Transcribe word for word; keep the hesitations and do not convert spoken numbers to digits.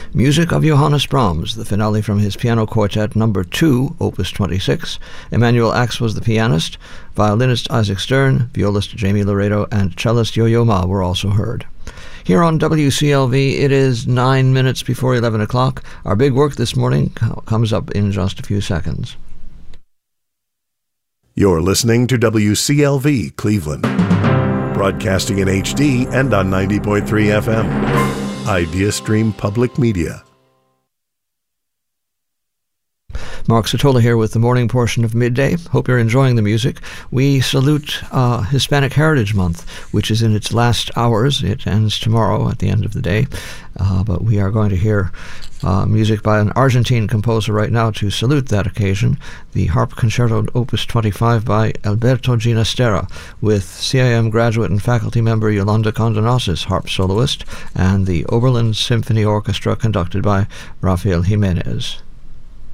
Music of Johannes Brahms, the finale from his piano quartet number two, opus twenty-six. Emanuel Ax was the pianist. Violinist Isaac Stern, violist Jamie Laredo, and cellist Yo-Yo Ma were also heard. Here on W C L V, it is nine minutes before eleven o'clock. Our big work this morning comes up in just a few seconds. You're listening to W C L V Cleveland, broadcasting in H D and on ninety point three F M. IdeaStream Public Media. Mark Satola here with the morning portion of Midday. Hope you're enjoying the music. We salute uh, Hispanic Heritage Month, which is in its last hours. It ends tomorrow at the end of the day. Uh, but we are going to hear uh, music by an Argentine composer right now to salute that occasion. The Harp Concerto Opus twenty-five by Alberto Ginastera, with C I M graduate and faculty member Yolanda Condonosis, harp soloist, and the Oberlin Symphony Orchestra conducted by Rafael Jimenez.